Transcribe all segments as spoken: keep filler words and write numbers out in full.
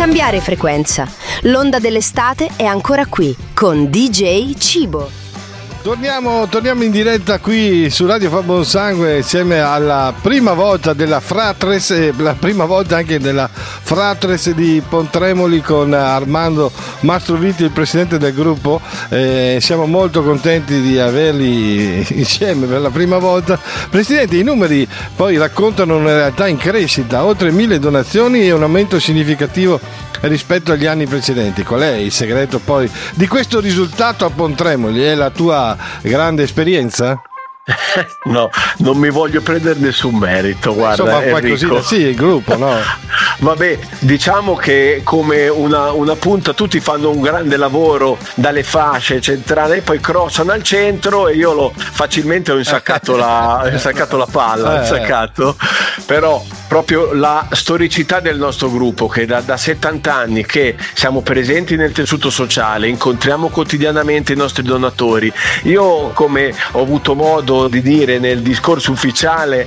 cambiare frequenza. L'onda dell'estate è ancora qui con D J Cibo. Torniamo, torniamo in diretta qui su Radio Fa Buon Sangue insieme alla prima volta della Fratres, eh, la prima volta anche della Fratres di Pontremoli con Armando Mastroviti, il presidente del gruppo. Eh, siamo molto contenti di averli insieme per la prima volta. Presidente, i numeri poi raccontano una realtà in crescita, oltre mille donazioni e un aumento significativo rispetto agli anni precedenti. Qual è il segreto poi di questo risultato a Pontremoli? È la tua grande esperienza? No, non mi voglio prendere nessun merito, guarda. Insomma, Enrico. qualcosina, sì, il gruppo, no? Vabbè, diciamo che come una, una punta tutti fanno un grande lavoro dalle fasce centrali e poi crossano al centro e io l'ho facilmente ho insaccato la, ho insaccato la palla, ho insaccato. Però proprio la storicità del nostro gruppo, che da, da settanta anni che siamo presenti nel tessuto sociale, incontriamo quotidianamente i nostri donatori. Io, come ho avuto modo di dire nel discorso ufficiale,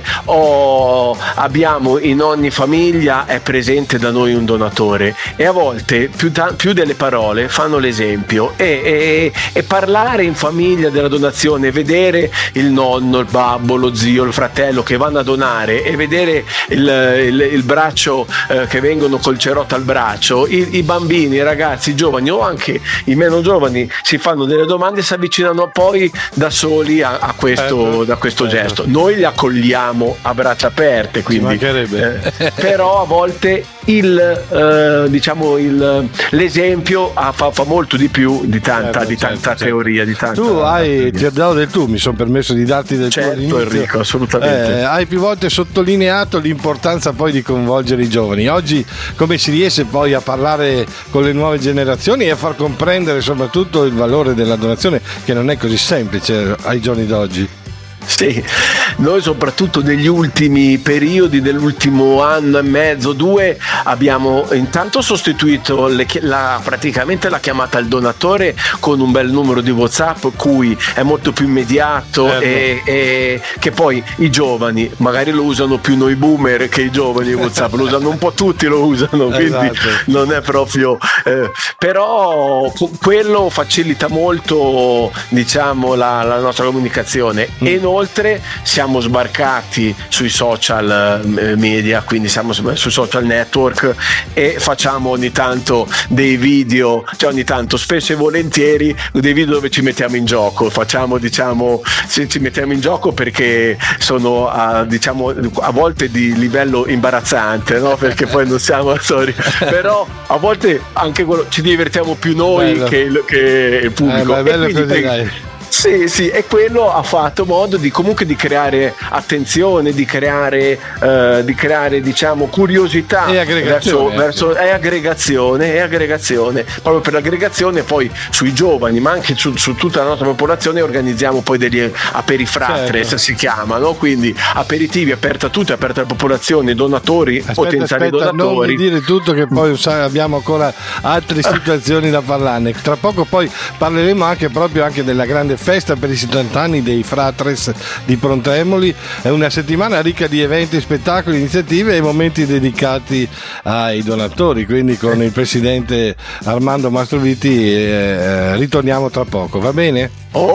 ho, abbiamo in ogni famiglia è presente da noi un donatore e a volte più, da, più delle parole fanno l'esempio e, e, e parlare in famiglia della donazione, vedere il nonno, il babbo, lo zio, il fratello che vanno a donare e vedere il Il, il braccio eh, che vengono col cerotto al braccio, I, i bambini, i ragazzi, i giovani o anche i meno giovani si fanno delle domande e si avvicinano poi da soli a, a questo, eh, da questo eh, gesto. Noi li accogliamo a braccia aperte, quindi, eh, però a volte il eh, diciamo il, l'esempio ah, fa, fa molto di più di tanta, certo, di tanta certo, teoria. Di tanta, tu hai, ti ho dato del tu, mi sono permesso di darti del certo, tuo Enrico, assolutamente. Eh, hai più volte sottolineato l'importanza poi di coinvolgere i giovani. Oggi come si riesce poi a parlare con le nuove generazioni e a far comprendere soprattutto il valore della donazione, che non è così semplice ai giorni d'oggi? Sì, noi soprattutto negli ultimi periodi, dell'ultimo anno e mezzo, due, abbiamo intanto sostituito le, la, praticamente la chiamata al donatore con un bel numero di WhatsApp, cui è molto più immediato, certo. e, e che poi i giovani magari lo usano più noi boomer che i giovani WhatsApp, lo usano un po' tutti, lo usano, quindi esatto. Non è proprio eh, però quello facilita molto, diciamo, la, la nostra comunicazione. Mm. E inoltre siamo sbarcati sui social media, quindi siamo sui social network e facciamo ogni tanto dei video, cioè ogni tanto, spesso e volentieri, dei video dove ci mettiamo in gioco, facciamo, diciamo, se ci mettiamo in gioco perché sono a, diciamo, a volte di livello imbarazzante, no? Perché poi non siamo sorry, però a volte anche quello, ci divertiamo più noi che il, che il pubblico. Eh, beh, bello così, dai. Sì, sì, e quello ha fatto modo di comunque di creare attenzione, di creare, eh, di creare diciamo curiosità e aggregazione, verso, verso, e aggregazione, e aggregazione, proprio per l'aggregazione poi sui giovani, ma anche su, su tutta la nostra popolazione organizziamo poi degli aperifratres, certo. Si chiamano, quindi aperitivi aperti a tutti, aperti alla popolazione, donatori, aspetta, potenziali aspetta, donatori. Non mi dire tutto che poi abbiamo ancora altre situazioni da parlarne. Tra poco poi parleremo anche proprio anche della grande festa per i settanta anni dei Fratres di Pontremoli. È una settimana ricca di eventi, spettacoli, iniziative e momenti dedicati ai donatori, quindi con il presidente Armando Mastroviti eh, ritorniamo tra poco, va bene?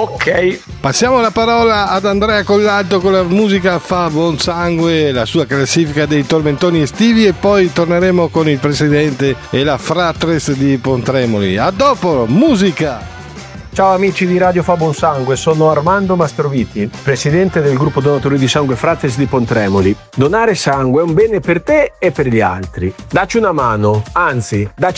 Ok. Passiamo la parola ad Andrea Collalto con la musica Fa Buon Sangue, la sua classifica dei tormentoni estivi, e poi torneremo con il presidente e la Fratres di Pontremoli. A dopo, musica! Ciao amici di Radio Fa Buon Sangue, sono Armando Mastroviti, presidente del gruppo donatori di sangue Fratres di Pontremoli. Donare sangue è un bene per te e per gli altri. Dacci una mano, anzi, dacci